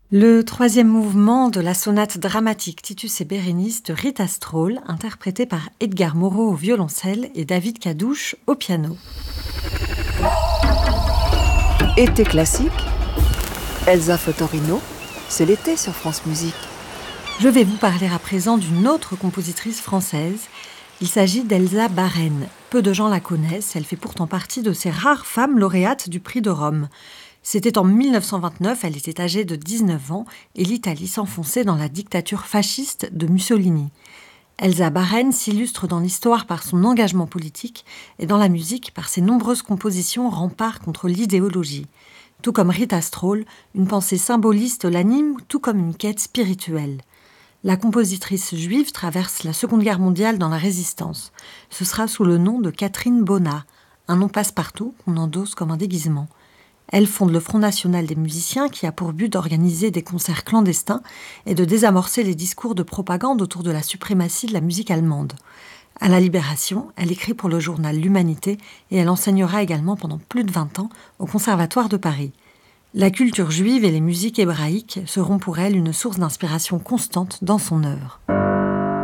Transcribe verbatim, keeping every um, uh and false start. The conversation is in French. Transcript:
Le troisième mouvement de la sonate dramatique Titus et Bérénice de Rita Straull, interprété par Edgar Moreau au violoncelle et David Cadouche au piano. Été classique, Elsa Fotorino, c'est l'été sur France Musique. Je vais vous parler à présent d'une autre compositrice française. Il s'agit d'Elsa Baren. Peu de gens la connaissent, elle fait pourtant partie de ces rares femmes lauréates du prix de Rome. C'était en mille neuf cent vingt-neuf, elle était âgée de dix-neuf ans et l'Italie s'enfonçait dans la dictature fasciste de Mussolini. Elsa Baren s'illustre dans l'histoire par son engagement politique et dans la musique par ses nombreuses compositions remparts contre l'idéologie. Tout comme Rita Straull, une pensée symboliste l'anime, tout comme une quête spirituelle. La compositrice juive traverse la Seconde Guerre mondiale dans la résistance. Ce sera sous le nom de Catherine Bonnat, un nom passe-partout qu'on endosse comme un déguisement. Elle fonde le Front national des musiciens qui a pour but d'organiser des concerts clandestins et de désamorcer les discours de propagande autour de la suprématie de la musique allemande. À la Libération, elle écrit pour le journal L'Humanité et elle enseignera également pendant plus de vingt ans au Conservatoire de Paris. La culture juive et les musiques hébraïques seront pour elle une source d'inspiration constante dans son œuvre.